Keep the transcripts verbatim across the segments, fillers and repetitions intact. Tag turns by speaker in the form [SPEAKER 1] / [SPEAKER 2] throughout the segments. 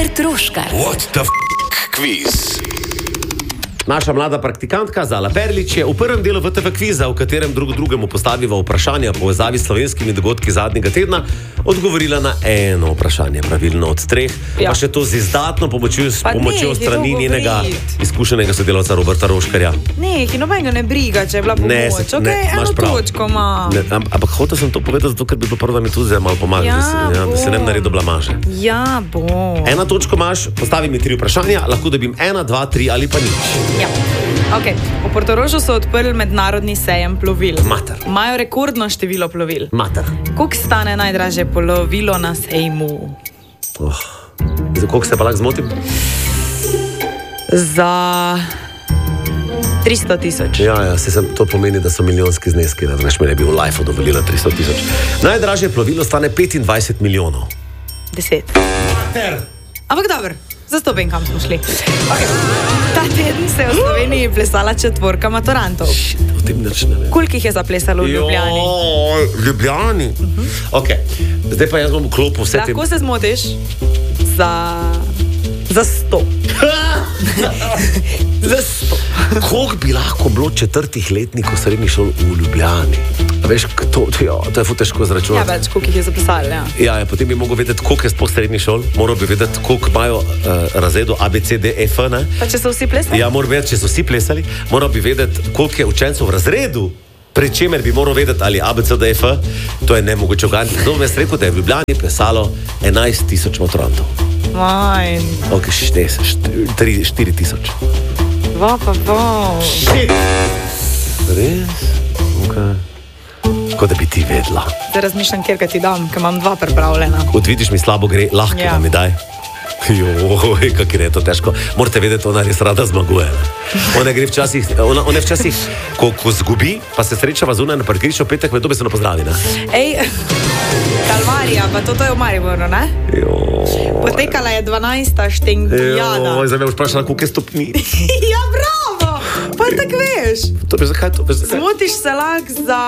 [SPEAKER 1] Robert Roškar.
[SPEAKER 2] What the f*** quiz?
[SPEAKER 3] Naša mlada praktikantka Zala Perlič je v prvem delu V T V kviza, v katerem drug drugemu postaviva vprašanja po povezavi s slovenskimi dogodki zadnjega tedna, odgovorila na eno vprašanje, pravilno od treh, ja. Pa še to z izdatno pomočjo, pomočjo strani njenega izkušenega sodelavca Roberta Roškarja.
[SPEAKER 4] Ne, ki nobenega ne briga, če je bila pomoč.
[SPEAKER 3] Ne, se,
[SPEAKER 4] okay,
[SPEAKER 3] ne,
[SPEAKER 4] eno točko ima.
[SPEAKER 3] Ne, ampak hotel sem to povedati, zato, ker bi bilo prvo, da mi tudi zdaj malo pomaga,
[SPEAKER 4] ja,
[SPEAKER 3] da, se, ja, da se ne bi naredil blamaže.
[SPEAKER 4] Ja, bo.
[SPEAKER 3] Ena točko imaš, postavi mi tri vprašanja, lahko dobim ena, dva, tri ali pa nič.
[SPEAKER 4] Ja. Okay. V Portorožu so odprli mednarodni sejem plovil.
[SPEAKER 3] Mater.
[SPEAKER 4] Imajo rekordno število plovil.
[SPEAKER 3] Mater.
[SPEAKER 4] Koliko stane najdražje plovilo na sejmu?
[SPEAKER 3] Oh. Za koliko se pa lahko zmotim?
[SPEAKER 4] Za tristo tisoč.
[SPEAKER 3] Ja, ja, se sem, to pomeni, da so milijonski zneski. Ne veš, me ne bi v lifeu dovolila tristo tisoč. Najdražje plovilo stane petindvajset milijonov.
[SPEAKER 4] Deset.
[SPEAKER 3] Mater.
[SPEAKER 4] Ampak dobro. Zastopim, kam smo šli. Okay. Ta teden se je v Sloveniji plesala četvorka maturantov.
[SPEAKER 3] O tem nič ne vem.
[SPEAKER 4] Koliko jih je zaplesalo v Ljubljani?
[SPEAKER 3] Jo, v Ljubljani? Uh-huh. Ok, zdaj pa jaz bom vklopil vse te...
[SPEAKER 4] Lahko se zmotiš za... za sto. Za sto.
[SPEAKER 3] Koliko bi lahko bilo četrtih letnikov srednjih šol v Ljubljani? Veš, to, jo, to je ful težko zračunati.
[SPEAKER 4] Ja, več, koliko jih je zapisali, ja.
[SPEAKER 3] Ja, ja, potem bi mogel vedeti, koliko je sploh srednjih šol, moral bi vedeti, koliko imajo uh, razredu A, B, C, D, E, F, ne?
[SPEAKER 4] Pa če so vsi plesali?
[SPEAKER 3] Ja, moral bi vedeti, če so vsi plesali, moral bi vedeti, koliko je učencev v razredu, pri čemer bi moral vedeti, ali A, B, C, D, E, F, to je nemogoče uganiti. Zato bi jaz rekel, da je v Ljubljani plesalo enajst tisoč maturantov.
[SPEAKER 4] Majn.
[SPEAKER 3] Ok, štiri tisoč.
[SPEAKER 4] Va, pa, va.
[SPEAKER 3] Šit! Res? Ok. Tako da bi ti vedla.
[SPEAKER 4] Zdaj razmišljam, kjer ga ti dam, ker imam dva pripravljena.
[SPEAKER 3] Kot vidiš, mi slabo gre, lahko
[SPEAKER 4] ja.
[SPEAKER 3] Da mi daj. Joj, kak je to težko. Morate vedeti, ona res rada zmaguje. Ona gre včasih, ona, ona včasih, ko, ko zgubi, pa se srečava zunaj na parkirišču, petek me dobesedno pozdravi, ne?
[SPEAKER 4] Ej, Kalvarija, pa to, to je v Mariboru, ne?
[SPEAKER 3] Joj.
[SPEAKER 4] Potekala je dvanajsta štengijada.
[SPEAKER 3] Joj, zdaj me boš vprašala, koliko je stopni.
[SPEAKER 4] Ja, bravo! Pa tako veš.
[SPEAKER 3] To bi zakaj to? Zakaj?
[SPEAKER 4] Zmotiš se lahko za...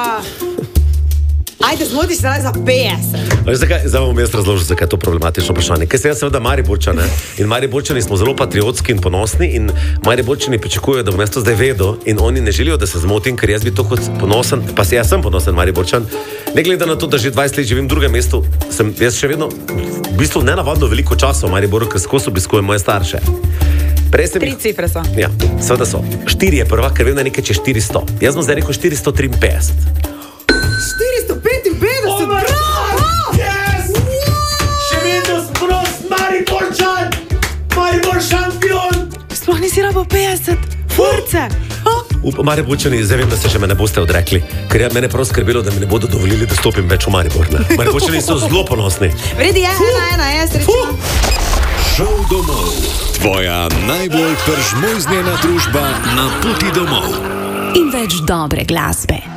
[SPEAKER 4] Ajde, zmotiš se lahko za petdeset.
[SPEAKER 3] Zakaj, zdaj bom jaz razložil, zakaj je to problematično vprašanje. Ker se jaz seveda Mariborčane in Mariborčani smo zelo patriotski in ponosni in Mariborčani pričakujejo, da bom jaz to zdaj vedel in oni ne želijo, da se zmotim, ker jaz bi to kot ponosen, pa se jaz sem ponosen Mariborčan. Ne glede na to, da že dvajset let živim v drugem mestu, sem jaz še vedno v bistvu nenavadno veliko časa v Mariboru, ker skozi obiskujem moje starše.
[SPEAKER 4] Tri cifre so.
[SPEAKER 3] Ja, seveda so. Štiri je prva, ker vem, da nekaj čez štiristo. Jaz bom zdaj rekel štiristo triinpetdeset.
[SPEAKER 4] štiristo petinpetdeset, bravo!
[SPEAKER 3] Yes! Še vedno sprost Mariborčan! Maribor šampion!
[SPEAKER 4] Sploh nisi rabo petdeset, furce!
[SPEAKER 3] Mariborčani, zdaj vem, da se že me ne boste odrekli, ker je mene prav skrbelo, da mi ne bodo dovolili, da stopim več v Maribor. Mariborčani so zelo ponosni.
[SPEAKER 4] Vredi je, ena, ena, je, srečno.
[SPEAKER 2] Šel domov. Tvoja najbolj peržmojznjena družba na poti domov.
[SPEAKER 1] In več dobre glasbe.